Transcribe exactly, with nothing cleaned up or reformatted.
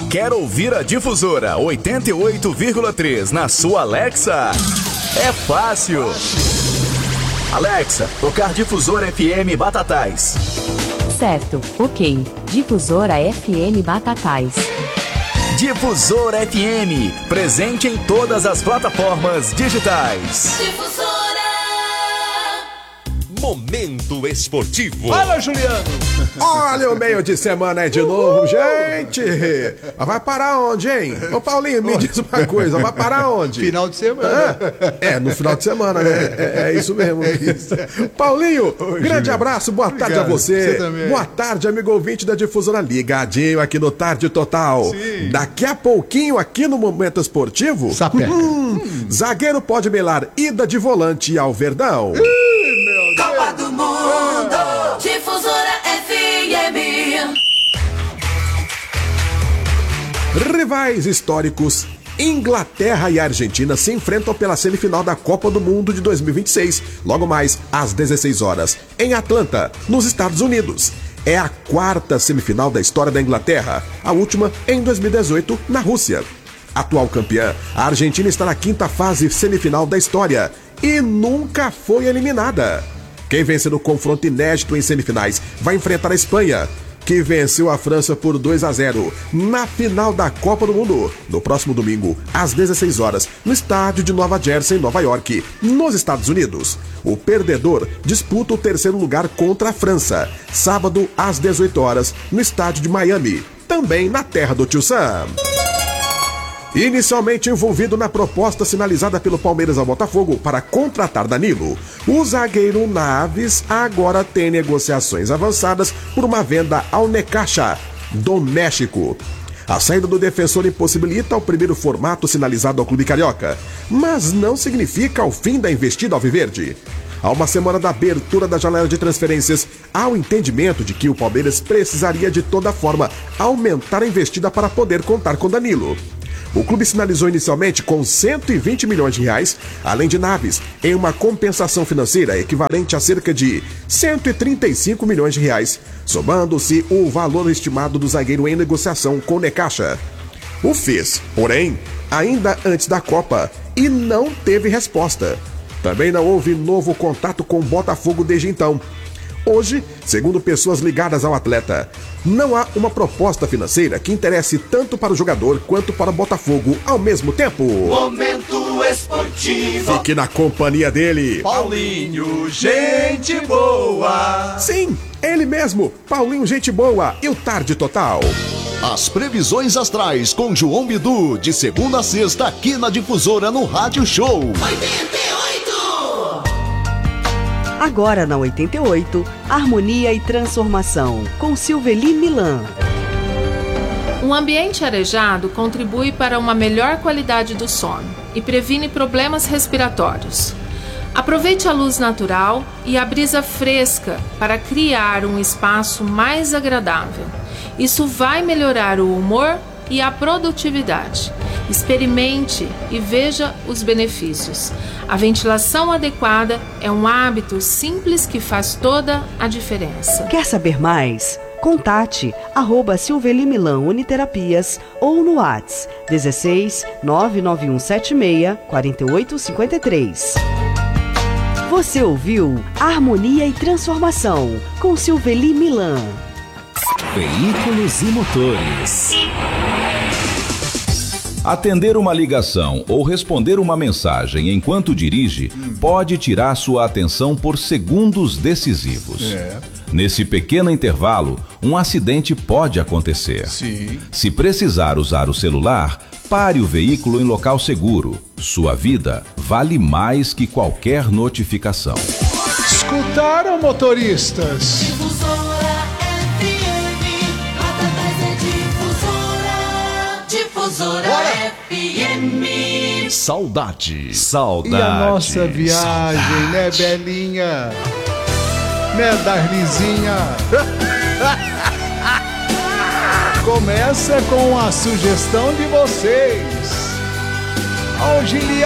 Quer ouvir a Difusora oitenta e oito vírgula três na sua Alexa? É fácil. Alexa, tocar Difusora F M Batatais. Certo, ok. Difusora F M Batatais. Difusora F M, presente em todas as plataformas digitais. Difusora. Momento esportivo. Fala, Juliano. Olha, o meio de semana é de novo, gente. Vai parar onde, hein? Ô, Paulinho, me diz uma coisa, vai parar onde? Final de semana. É, é no final de semana, né? É, é isso mesmo. Paulinho, Ô, grande Juliano. Abraço, boa tarde Obrigado. a você. Você também. Boa tarde, amigo ouvinte da Difusora, ligadinho aqui no Tarde Total. Sim. Daqui a pouquinho, aqui no Momento Esportivo, Sapeca. Hum, hum. Zagueiro pode melar ida de volante ao Verdão. Ih, meu Copa do Mundo, ah. Difusora F M. Rivais históricos, Inglaterra e Argentina se enfrentam pela semifinal da Copa do Mundo de dois mil e vinte e seis, logo mais às dezesseis horas, em Atlanta, nos Estados Unidos. É a quarta semifinal da história da Inglaterra, a última em dois mil e dezoito, na Rússia. Atual campeã, a Argentina está na quinta fase semifinal da história e nunca foi eliminada. Quem vencer no confronto inédito em semifinais vai enfrentar a Espanha, que venceu a França por dois a zero na final da Copa do Mundo, no próximo domingo, às dezesseis horas, no estádio de Nova Jersey, em Nova York, nos Estados Unidos. O perdedor disputa o terceiro lugar contra a França, sábado às dezoito horas, no estádio de Miami, também na terra do Tio Sam. Inicialmente envolvido na proposta sinalizada pelo Palmeiras ao Botafogo para contratar Danilo, o zagueiro Naves agora tem negociações avançadas por uma venda ao Necaxa, do México. A saída do defensor impossibilita o primeiro formato sinalizado ao clube carioca, mas não significa o fim da investida alviverde. Há uma semana da abertura da janela de transferências, há o entendimento de que o Palmeiras precisaria de toda forma aumentar a investida para poder contar com Danilo. O clube sinalizou inicialmente com cento e vinte milhões de reais, além de Naves, em uma compensação financeira equivalente a cerca de cento e trinta e cinco milhões de reais, somando-se o valor estimado do zagueiro em negociação com o Necaxa. O fez, porém, ainda antes da Copa, e não teve resposta. Também não houve novo contato com o Botafogo desde então. Hoje, segundo pessoas ligadas ao atleta, não há uma proposta financeira que interesse tanto para o jogador quanto para o Botafogo ao mesmo tempo. Momento esportivo. Fique na companhia dele, Paulinho, gente boa. Sim, ele mesmo, Paulinho, gente boa, e o Tarde Total. As previsões astrais com João Bidu, de segunda a sexta, aqui na Difusora, no Rádio Show. oitenta e oito. Agora na oitenta e oito, Harmonia e Transformação, com Silveli Milan. Um ambiente arejado contribui para uma melhor qualidade do sono e previne problemas respiratórios. Aproveite a luz natural e a brisa fresca para criar um espaço mais agradável. Isso vai melhorar o humor e a produtividade. Experimente e veja os benefícios. A ventilação adequada é um hábito simples que faz toda a diferença. Quer saber mais? Contate arroba Silveli Milan Uniterapias ou no WhatsApp dezesseis, nove nove um sete seis, quatro oito cinco três. Você ouviu Harmonia e Transformação com Silveli Milan. Veículos e motores. Atender uma ligação ou responder uma mensagem enquanto dirige pode tirar sua atenção por segundos decisivos. É. Nesse pequeno intervalo, um acidente pode acontecer. Sim. Se precisar usar o celular, pare o veículo em local seguro. Sua vida vale mais que qualquer notificação. Escutaram, motoristas? Difusora F M. Batatais é Difusora. Difusora Bora. F M. Saudade. Saudade. E a nossa viagem, saudade. né, Belinha? Né, Darlizinha? Começa com a sugestão de vocês. Ó, Giliar.